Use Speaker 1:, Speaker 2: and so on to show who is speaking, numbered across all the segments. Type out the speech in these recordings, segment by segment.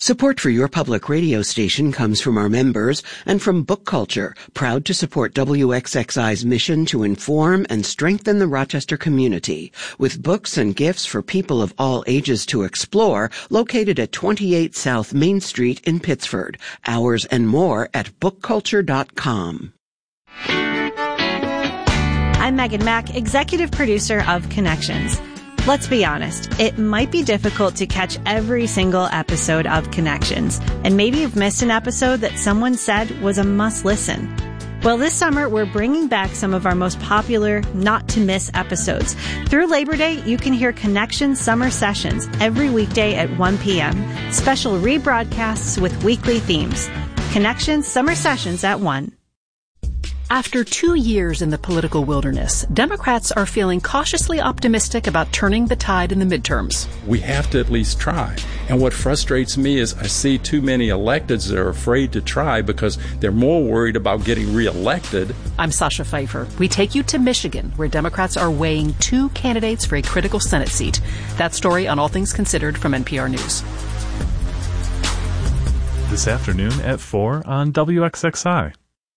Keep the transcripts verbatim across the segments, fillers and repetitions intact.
Speaker 1: Support for your public radio station comes from our members and from Book Culture, proud to support W X X I's mission to inform and strengthen the Rochester community, with books and gifts for people of all ages to explore, located at twenty-eight South Main Street in Pittsford. Hours and more at book culture dot com.
Speaker 2: I'm Megan Mack, executive producer of Connections. Let's be honest, it might be difficult to catch every single episode of Connections, and maybe you've missed an episode that someone said was a must-listen. Well, this summer, we're bringing back some of our most popular not-to-miss episodes. Through Labor Day, you can hear Connections Summer Sessions every weekday at one p.m., special rebroadcasts with weekly themes. Connections Summer Sessions at one.
Speaker 3: After two years in the political wilderness, Democrats are feeling cautiously optimistic about turning the tide in the midterms.
Speaker 4: We have to at least try. And what frustrates me is I see too many electeds that are afraid to try because they're more worried about getting reelected.
Speaker 3: I'm Sasha Pfeiffer. We take you to Michigan, where Democrats are weighing two candidates for a critical Senate seat. That story on All Things Considered from N P R News.
Speaker 5: This afternoon at four on W X X I.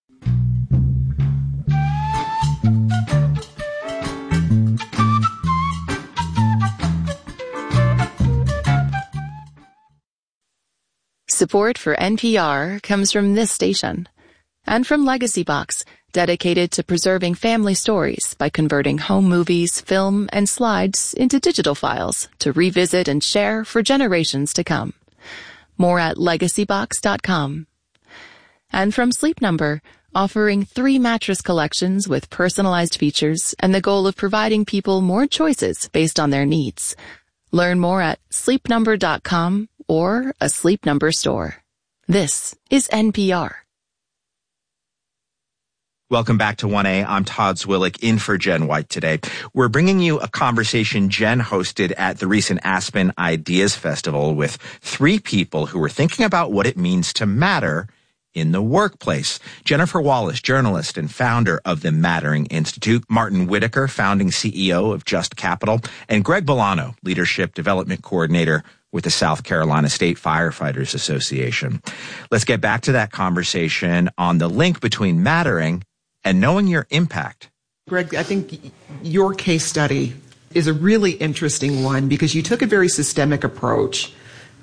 Speaker 6: Support for N P R comes from this station and from Legacy Box, dedicated to preserving family stories by converting home movies, film, and slides into digital files to revisit and share for generations to come. More at legacy box dot com. And from Sleep Number, offering three mattress collections with personalized features and the goal of providing people more choices based on their needs. Learn more at sleep number dot com or a Sleep Number store. This is N P R.
Speaker 7: Welcome back to one A. I'm Todd Zwillick, in for Jen White today. We're bringing you a conversation Jen hosted at the recent Aspen Ideas Festival with three people who were thinking about what it means to matter in the workplace. Jennifer Wallace, journalist and founder of the Mattering Institute, Martin Whitaker, founding C E O of Just Capital, and Greg Bolano, leadership development coordinator with the South Carolina State Firefighters Association. Let's get back to that conversation on the link between mattering and knowing your impact.
Speaker 8: Greg, I think your case study is a really interesting one because you took a very systemic approach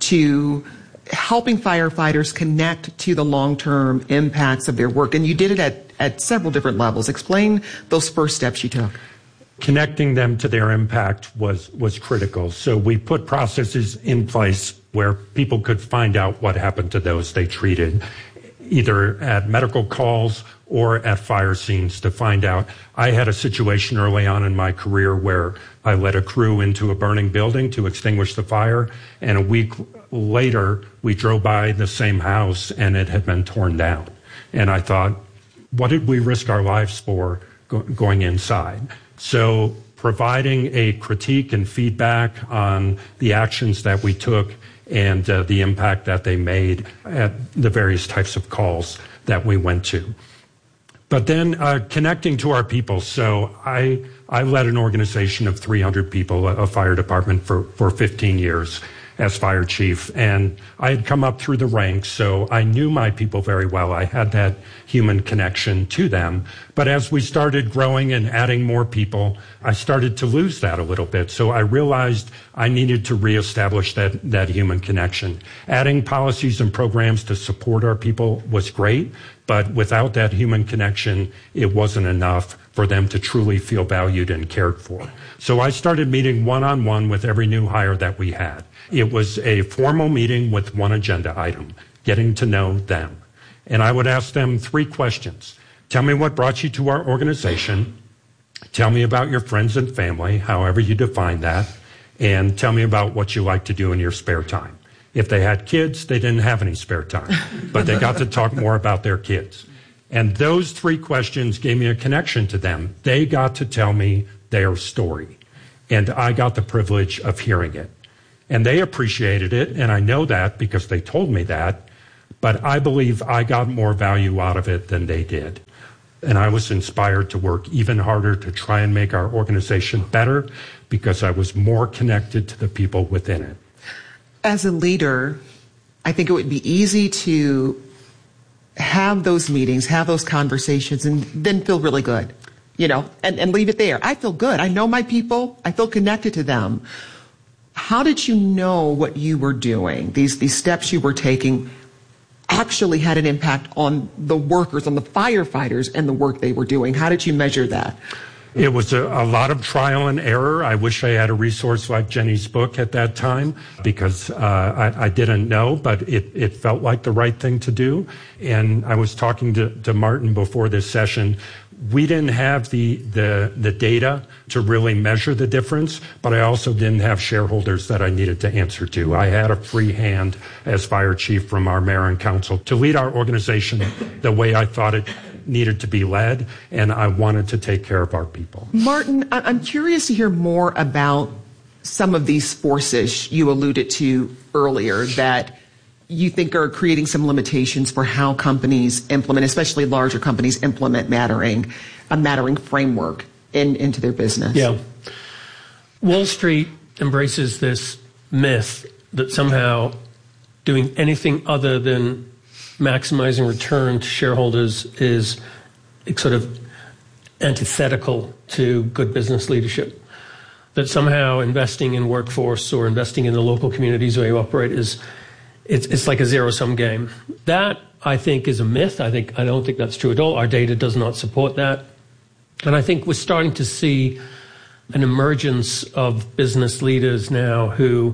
Speaker 8: to helping firefighters connect to the long-term impacts of their work, and you did it at, at several different levels. Explain those first steps you took.
Speaker 9: Connecting them to their impact was, was critical. So we put processes in place where people could find out what happened to those they treated, either at medical calls or at fire scenes to find out. I had a situation early on in my career where I led a crew into a burning building to extinguish the fire, and a week later we drove by the same house and it had been torn down. And I thought, what did we risk our lives for go- going inside? So providing a critique and feedback on the actions that we took and uh, the impact that they made at the various types of calls that we went to. But then uh, connecting to our people. So I I led an organization of three hundred people, a, a fire department, for, for fifteen years as fire chief. And I had come up through the ranks, so I knew my people very well. I had that human connection to them. But as we started growing and adding more people, I started to lose that a little bit. So I realized I needed to reestablish that, that human connection. Adding policies and programs to support our people was great, but without that human connection, it wasn't enough for them to truly feel valued and cared for. So I started meeting one-on-one with every new hire that we had. It was a formal meeting with one agenda item, getting to know them. And I would ask them three questions. Tell me what brought you to our organization. Tell me about your friends and family, however you define that. And tell me about what you like to do in your spare time. If they had kids, they didn't have any spare time, but they got to talk more about their kids. And those three questions gave me a connection to them. They got to tell me their story, and I got the privilege of hearing it. And they appreciated it, and I know that because they told me that, but I believe I got more value out of it than they did. And I was inspired to work even harder to try and make our organization better because I was more connected to the people within it.
Speaker 8: As a leader, I think it would be easy to have those meetings, have those conversations, and then feel really good, you know, and, and leave it there. I feel good. I know my people. I feel connected to them. How did you know what you were doing, these, these steps you were taking, actually had an impact on the workers, on the firefighters and the work they were doing? How did you measure that?
Speaker 9: It was a, a lot of trial and error. I wish I had a resource like Jenny's book at that time, because uh, I, I didn't know, but it, it felt like the right thing to do. And I was talking to, to Martin before this session. We didn't have the, the, the data to really measure the difference, but I also didn't have shareholders that I needed to answer to. I had a free hand as fire chief from our mayor and council to lead our organization the way I thought it needed to be led, and I wanted to take care of our people.
Speaker 8: Martin, I'm curious to hear more about some of these forces you alluded to earlier that you think are creating some limitations for how companies implement, especially larger companies implement mattering, a mattering framework in, into their business.
Speaker 10: Yeah. Wall Street embraces this myth that somehow doing anything other than maximizing return to shareholders is sort of antithetical to good business leadership. That somehow investing in workforce or investing in the local communities where you operate is it's, it's like a zero-sum game. That, I think, is a myth. I think I don't think that's true at all. Our data does not support that. And I think we're starting to see an emergence of business leaders now who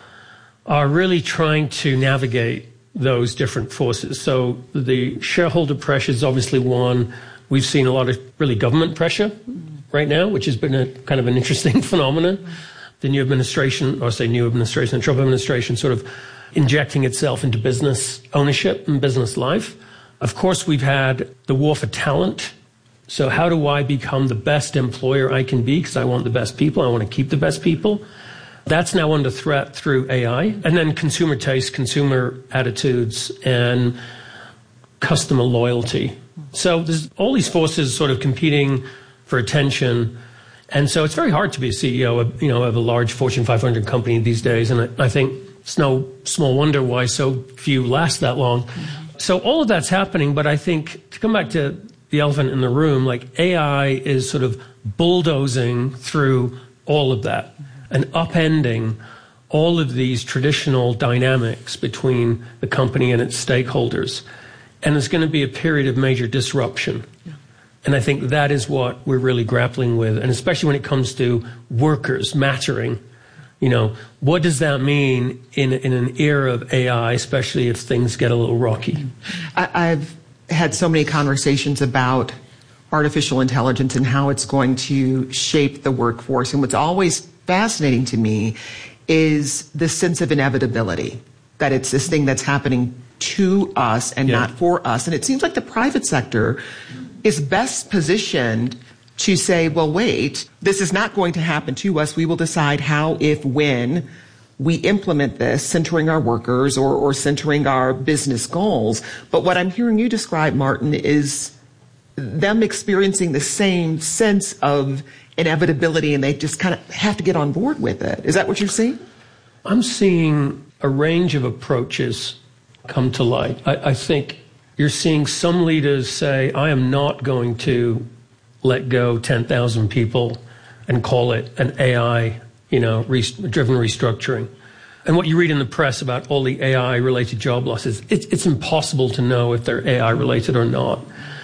Speaker 10: are really trying to navigate those different forces. So the shareholder pressure is obviously one. We've seen a lot of really government pressure right now, which has been a kind of an interesting phenomenon. The new administration, or say new administration, the Trump administration sort of injecting itself into business ownership and business life. Of course, we've had the war for talent. So how do I become the best employer I can be? Because I want the best people. I want to keep the best people. That's now under threat through A I. And then consumer taste, consumer attitudes, and customer loyalty. So there's all these forces sort of competing for attention. And so it's very hard to be a C E O of, you know, of a large Fortune five hundred company these days. And I, I think it's no small wonder why so few last that long. So all of that's happening. But I think to come back to the elephant in the room, like A I is sort of bulldozing through all of that and upending all of these traditional dynamics between the company and its stakeholders. And there's going to be a period of major disruption. Yeah. And I think that is what we're really grappling with. And especially when it comes to workers mattering, you know, what does that mean in, in an era of A I, especially if things get a little rocky?
Speaker 8: I, I've had so many conversations about artificial intelligence and how it's going to shape the workforce. And what's always fascinating to me is the sense of inevitability, that it's this thing that's happening to us and yeah. not for us. And it seems like the private sector is best positioned to say, well, wait, this is not going to happen to us. We will decide how, if, when we implement this, centering our workers or, or centering our business goals. But what I'm hearing you describe, Martin, is them experiencing the same sense of inevitability, and they just kind of have to get on board with it. Is that what you're seeing?
Speaker 10: I'm seeing a range of approaches come to light. I, I think you're seeing some leaders say, I am not going to let go ten thousand people and call it an A I, you know, re- driven restructuring. And what you read in the press about all the A I-related job losses, it's, it's impossible to know if they're A I-related or not.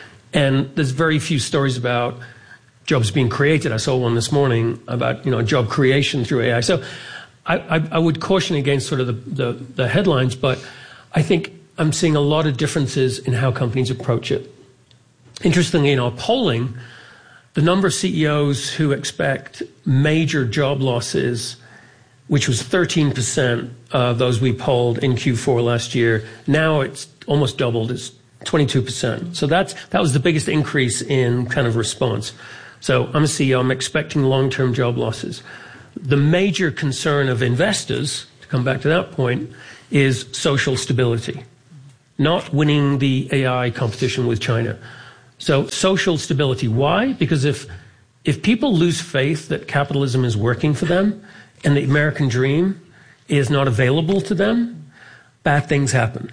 Speaker 10: And there's very few stories about jobs being created. I saw one this morning about, you know, job creation through A I. So I, I, I would caution against sort of the, the, the headlines, but I think I'm seeing a lot of differences in how companies approach it. Interestingly, in our polling, the number of C E Os who expect major job losses, which was thirteen percent of those we polled in Q four last year, now it's almost doubled. It's twenty-two percent. So that's that was the biggest increase in kind of response. So I'm a C E O, I'm expecting long-term job losses. The major concern of investors, to come back to that point, is social stability, not winning the A I competition with China. So social stability. Why? Because if if people lose faith that capitalism is working for them and the American dream is not available to them, bad things happen.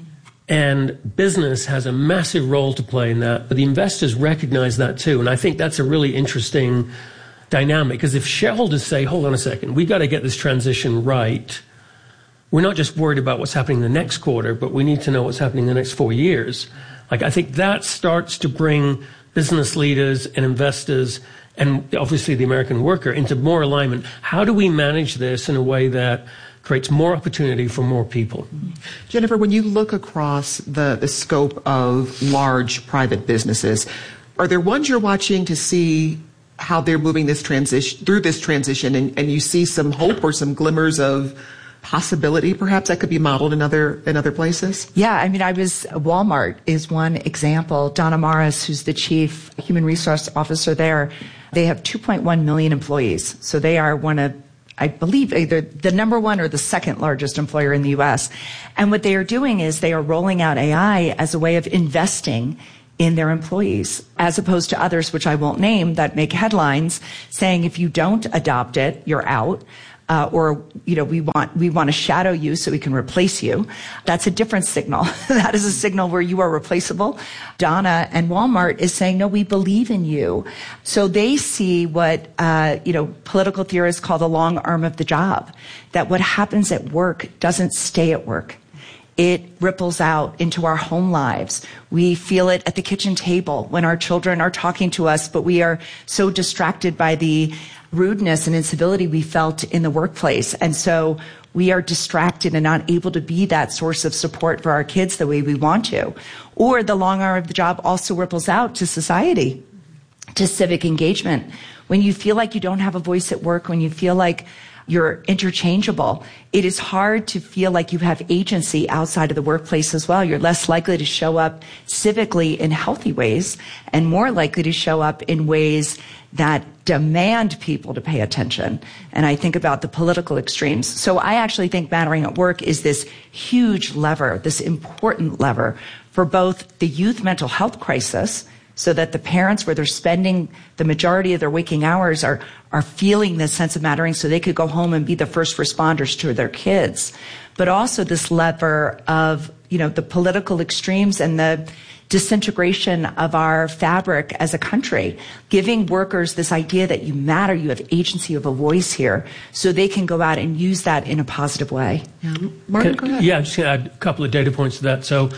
Speaker 10: And business has a massive role to play in that, but the investors recognize that too. And I think that's a really interesting dynamic, because if shareholders say, hold on a second, we got to get this transition right, we're not just worried about what's happening the next quarter, but we need to know what's happening the next four years. Like, I think that starts to bring business leaders and investors and obviously the American worker into more alignment. How do we manage this in a way that creates more opportunity for more people?
Speaker 8: Jennifer, when you look across the, the scope of large private businesses, are there ones you're watching to see how they're moving this transition through this transition, and, and you see some hope or some glimmers of possibility perhaps that could be modeled in other in other places?
Speaker 11: Yeah, I mean, I was Walmart is one example. Donna Morris, who's the chief human resource officer there, they have two point one million employees. So they are one of, I believe, either the number one or the second largest employer in the U S. And what they are doing is they are rolling out A I as a way of investing in their employees, as opposed to others, which I won't name, that make headlines saying if you don't adopt it, you're out. Uh, or, you know, we want, we want to shadow you so we can replace you. That's a different signal. That is a signal where you are replaceable. Donna and Walmart is saying, no, we believe in you. So they see what, uh, you know, political theorists call the long arm of the job, that what happens at work doesn't stay at work. It ripples out into our home lives. We feel it at the kitchen table when our children are talking to us, but we are so distracted by the rudeness and incivility we felt in the workplace. And so we are distracted and not able to be that source of support for our kids the way we want to. Or the long arm of the job also ripples out to society, to civic engagement. When you feel like you don't have a voice at work, when you feel like you're interchangeable, it is hard to feel like you have agency outside of the workplace as well. You're less likely to show up civically in healthy ways and more likely to show up in ways that demand people to pay attention. And I think about the political extremes. So I actually think Mattering at Work is this huge lever, this important lever for both the youth mental health crisis, so that the parents, where they're spending the majority of their waking hours, are, are feeling this sense of mattering so they could go home and be the first responders to their kids. But also this lever of, you know, the political extremes and the disintegration of our fabric as a country, giving workers this idea that you matter, you have agency, you have a voice here, so they can go out and use that in a positive way.
Speaker 8: Yeah. Martin, go ahead.
Speaker 10: Yeah, I'm just going to add a couple of data points to that. So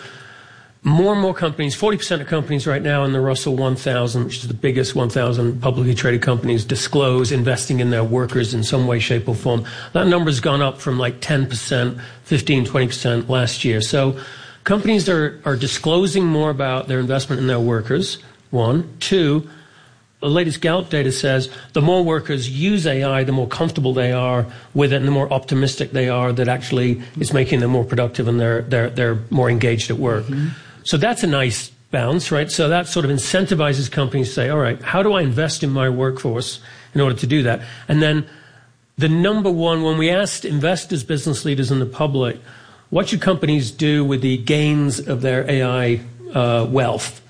Speaker 10: more and more companies, forty percent of companies right now in the Russell one thousand, which is the biggest one thousand publicly traded companies, disclose investing in their workers in some way, shape, or form. That number's gone up from like ten percent, fifteen, twenty percent last year. So companies are, are disclosing more about their investment in their workers, one. Two, the latest Gallup data says the more workers use A I, the more comfortable they are with it and the more optimistic they are that actually it's making them more productive and they're, they're, they're more engaged at work. Mm-hmm. So that's a nice bounce, right? So that sort of incentivizes companies to say, all right, how do I invest in my workforce in order to do that? And then the number one, when we asked investors, business leaders, and the public, what should companies do with the gains of their A I uh, wealth?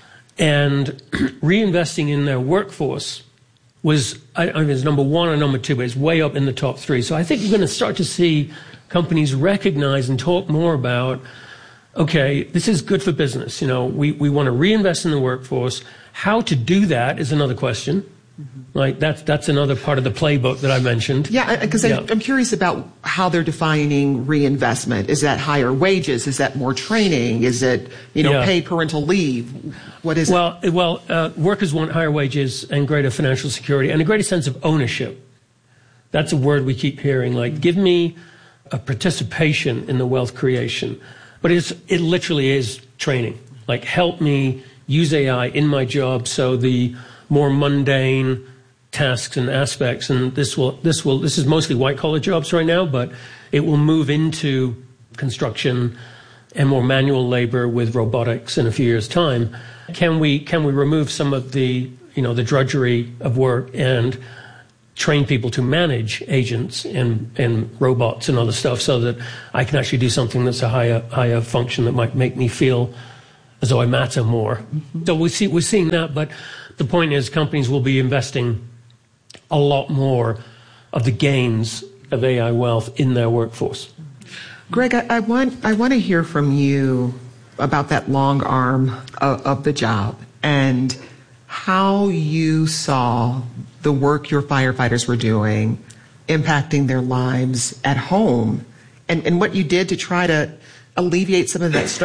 Speaker 10: And reinvesting in their workforce was, I don't know if it's number one or number two, but it's way up in the top three. So I think you're going to start to see companies recognize and talk more about, okay, this is good for business. You know, we, we want to reinvest in the workforce. How to do that is another question. Mm-hmm. Right? That's, that's another part of the playbook that I mentioned.
Speaker 8: Yeah, because yeah. I'm curious about how they're defining reinvestment. Is that higher wages? Is that more training? Is it, you know, yeah. paid parental leave? What is
Speaker 10: well,
Speaker 8: it?
Speaker 10: Well, uh, workers want higher wages and greater financial security and a greater sense of ownership. That's a word we keep hearing. Like, give me a participation in the wealth creation. But it's, it literally is training. Like, help me use A I in my job so the more mundane tasks and aspects, and this will, this will, this is mostly white collar jobs right now, but it will move into construction and more manual labor with robotics in a few years' time. Can we, can we remove some of the, you know, the drudgery of work and train people to manage agents and, and robots and other stuff so that I can actually do something that's a higher, higher function that might make me feel as though I matter more. Mm-hmm. So we see, we're seeing that, but the point is companies will be investing a lot more of the gains of A I wealth in their workforce.
Speaker 8: Greg, I, I want I want to hear from you about that long arm of, of the job and how you saw the work your firefighters were doing impacting their lives at home, and, and what you did to try to alleviate some of that stress.